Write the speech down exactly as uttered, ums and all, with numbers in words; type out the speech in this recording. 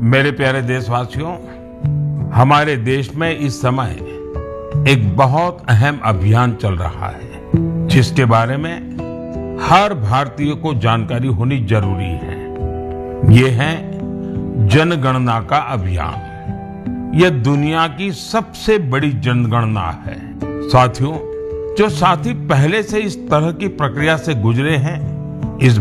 मेरे प्यारे देशवासियों, हमारे देश में इस समय एक बहुत अहम अभियान चल रहा है जिसके बारे में हर भारतीय को जानकारी होनी जरूरी है। ये है जनगणना का अभियान। यह दुनिया की सबसे बड़ी जनगणना है। साथियों, जो साथी पहले से इस तरह की प्रक्रिया से गुजरे हैं